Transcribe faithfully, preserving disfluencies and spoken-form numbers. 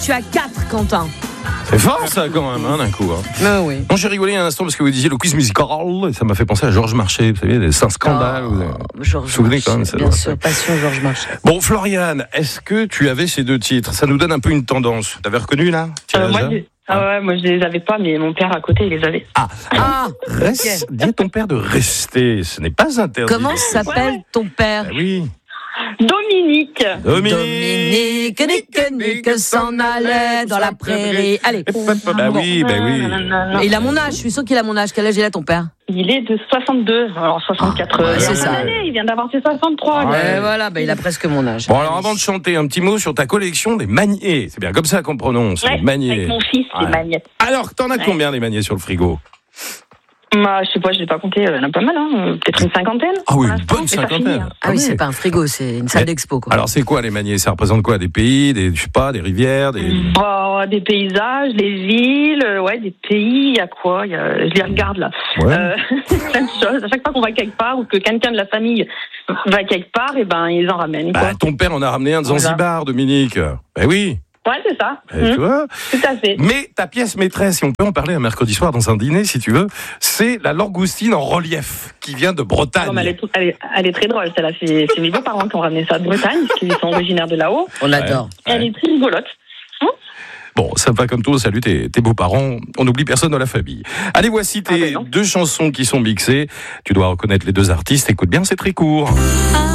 Je suis à quatre, Quentin. C'est fort ça quand même, hein, d'un coup. Hein. Ah oui. Bon, j'ai rigolé un instant parce que vous disiez le quiz musical et ça m'a fait penser à Georges Marchais. Vous savez, c'est un scandale. Oh, vous Georges vous souvenez Marchais, quand même ça, bien ouais. sûr, passion Georges Marchais. Bon, Floriane, est-ce que tu avais ces deux titres? Ça nous donne un peu une tendance. T'avais reconnu là Euh, moi, je, ah ouais, moi, je les avais pas, mais mon père à côté, il les avait. Ah, Ah, reste, dis à ton père de rester. Ce n'est pas interdit. comment s'appelle Ouais. ton père? Ah oui. Dominique. Dominique. Dominique, Nique, Nique s'en allait dans la prairie. Allez. Bah oui, bah oui. Et il a mon âge, je suis sûr qu'il a mon âge. Quel âge il a ton père? Il est de soixante-deux, alors soixante-quatre. Ah, euh, c'est il y a ça. plein d'années, il vient d'avoir ses soixante-trois. Ah, là. Euh, voilà, bah, il a presque mon âge. Bon, alors avant de chanter, un petit mot sur ta collection des maniers. C'est bien comme ça qu'on prononce, Ouais, les maniers. avec mon fils, Ouais. les magnettes. Alors, t'en as Ouais. combien des maniers sur le frigo? Bah, je sais pas, je l'ai pas compté, il y en a pas mal, hein. Peut-être une cinquantaine. Ah oui, pour une l'instant, bonne mais ça finit, cinquantaine. hein. Ah oui, oui. c'est pas un frigo, c'est une salle Mais- d'expo, quoi. Alors, c'est quoi les maniers? Ça représente quoi? Des pays, des, je sais pas, des rivières, des... Bah, des paysages, des villes, euh, ouais, des pays, il y a quoi il y a, je les regarde là. Ouais. Euh, plein de choses. À chaque fois qu'on va quelque part ou que quelqu'un de la famille va quelque part, et ben ils en ramènent. Quoi. Bah, ton père en a ramené un de Zanzibar, Dominique. Ben oui, Ouais, c'est ça. eh, Mmh, tu vois. tout à fait. Mais ta pièce maîtresse, si on peut en parler un mercredi soir dans un dîner, si tu veux, c'est la langoustine en relief qui vient de Bretagne. Non, mais elle, est, elle, est, elle est très drôle, celle-là. C'est, c'est mes beaux-parents qui ont ramené ça de Bretagne, parce qu'ils sont originaires de là-haut. On adore. Et Elle est très rigolote. Bon, sympa comme toi, salut tes, tes beaux-parents. On n'oublie personne dans la famille. Allez, voici tes Ah ben non. deux chansons qui sont mixées. Tu dois reconnaître les deux artistes. Écoute bien, c'est très court.